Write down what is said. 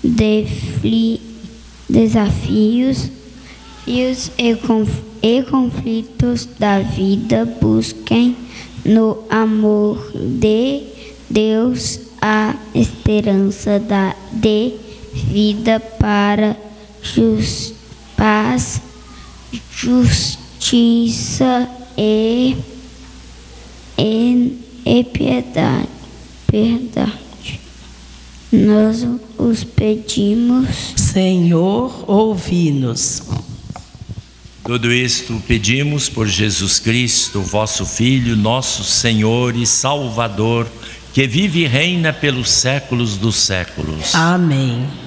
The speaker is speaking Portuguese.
desafios e conflitos da vida, busquem no amor de Deus a esperança de vida para paz, justiça e piedade. Nós os pedimos. Senhor, ouvi-nos. Tudo isto pedimos por Jesus Cristo, vosso Filho, nosso Senhor e Salvador, que vive e reina pelos séculos dos séculos. Amém.